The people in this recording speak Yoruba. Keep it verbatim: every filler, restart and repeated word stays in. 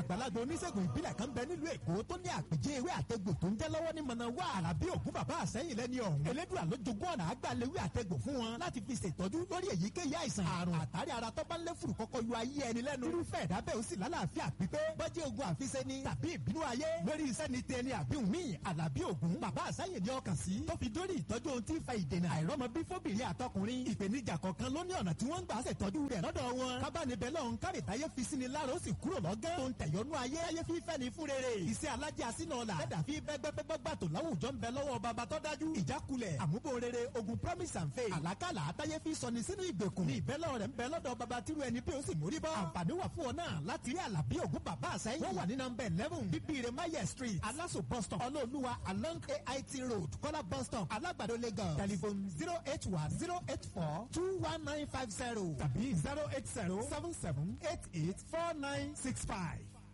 àgbàlagbà oníṣègùn ìbílẹ̀ kan bẹ nílùú Èkó tó ní àpèjẹ ewé àtẹ̀gbò tó ń jẹ́ lọ́wọ́ ní mọ̀nàwá Àlàbí Ògún bàbá àsẹ́yìn lẹ́ni ọ̀hún. Elédùà ló jogún ọ̀nà àgbàlewé àtẹ̀gbò fún wọn láti fi ṣètọ́jú lórí èyíkéyìí àìsàn àrùn àtàrí ara tó bá ń lé fùrù kọ́kọ́ yọ ayé ẹni lẹ́nu. irúfẹ́ ẹ̀dá bẹ́ẹ̀ ó sì lálàáfíà pípé bọ́jẹ́ ogun àfiṣe ni tàbí ìbínú ayé lórí iṣẹ́ ni tẹni àbíhùn míì. Àlàbí Ògún bàbá àsẹ́yìn ni ọkàn sí tó fi dórí ìtọ́jú ohun tí ń fa ìdènà àìrọ́mọbí fóbìnrin àtọkùnrin. ìpèníjà kọ̀ọ̀kan ló ní ọ̀nà tí wọ́n ń gbà ṣètọ́jú rẹ̀ lọ́dọ̀ wọn. kábàánibẹ̀ lọ́hún kárìtáyé fi sí ni lára ó sì kúrò lọ́gán. tó ń tẹ̀yọ́nú ayé ayé fífẹ́ ni fún rere. iṣẹ́ alájẹ́ àsínà ọ̀la ẹ̀dà fi bẹ́gbẹ́gbẹ́gbàtò láwùjọ ń bẹ lọ́wọ́ baba tó dájú. ìjákulẹ̀ àmúbò rere ogun promise and faith. àlákàlà àtayé fi sọni sínú ìgbèkùn. ní ìbẹ́lẹ̀ rẹ̀ ń bẹ lọ́dọ̀ baba tírú ẹni bí ó sì mórí bọ́. àǹfààní wà fún ọ náà láti rí Àlàbí Ògún bàbá àsẹ́yìn. wọ́n wà ní nọ́mbà eleven bíbíire maye street aláṣọ bus stop ọlọ́ọ̀lùwà along A I T road kọ́lá bus stop alágbàdo Lagos. telephone zero eight one zero eight four two one nine five zero tàbí zero eight zero seven seven eight eight four nine six five.